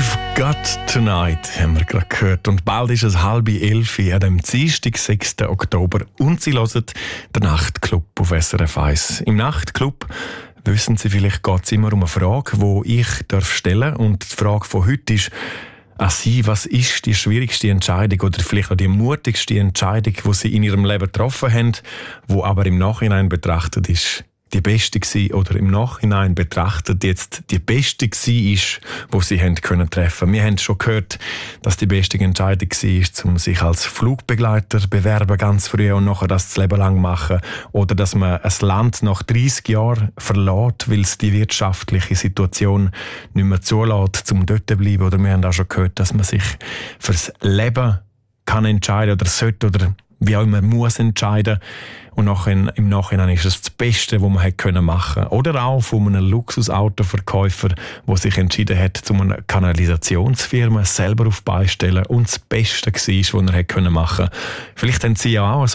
I've Got Tonight haben wir gerade gehört. Und bald ist es 10:30 an dem Dienstag, 6. Oktober. Und Sie hören den Nachtclub auf SRF 1. Im Nachtclub, wissen Sie vielleicht, geht es immer um eine Frage, die ich stellen darf. Und die Frage von heute ist an Sie, was ist die schwierigste Entscheidung oder vielleicht auch die mutigste Entscheidung, die Sie in Ihrem Leben getroffen haben, die aber im Nachhinein betrachtet ist die beste gewesen oder im Nachhinein betrachtet jetzt die beste gewesen ist, die sie haben können treffen. Wir haben schon gehört, dass die beste Entscheidung war, um sich als Flugbegleiter bewerben ganz früh und nachher das Leben lang machen, oder dass man ein Land nach 30 Jahren verlässt, weil es die wirtschaftliche Situation nicht mehr zulässt, um dort zu bleiben. Oder wir haben auch schon gehört, dass man sich fürs Leben kann entscheiden oder sollte oder wie auch immer muss entscheiden. Und im Nachhinein ist es das Beste, was man hätte machen können. Oder auch von einem Luxusautoverkäufer, der sich entschieden hat, zu einer Kanalisationsfirma selber auf beistellen und das Beste war, was er hätte machen können. Vielleicht haben Sie ja auch